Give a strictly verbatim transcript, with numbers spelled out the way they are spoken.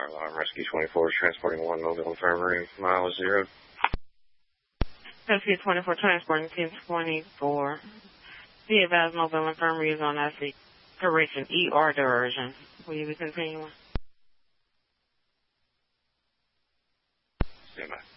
Alarm Rescue twenty-four is transporting one Mobile Infirmary, mile zero. Rescue twenty-four transporting team twenty-four. The advised Mobile Infirmary is on I C. Correction, E R diversion. Will you be continuing? Stand by.